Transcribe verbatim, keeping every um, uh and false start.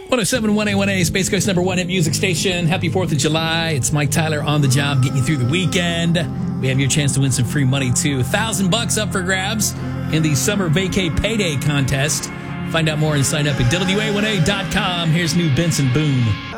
one oh seven point one A, Space Coast number one hit music station. Happy fourth of July. It's Mike Tyler on the job, getting you through the weekend. We have your chance to win some free money, too. A thousand bucks up for grabs in the Summer Vacay Payday Contest. Find out more and sign up at W A one A dot com. Here's new Benson Boone.